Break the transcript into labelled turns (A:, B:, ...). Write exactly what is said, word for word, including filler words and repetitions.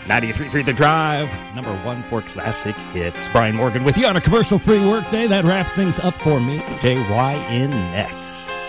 A: ninety-three point three The Drive, number one for classic hits. Brian Morgan with you on a commercial-free workday. That wraps things up for me. J Y N next.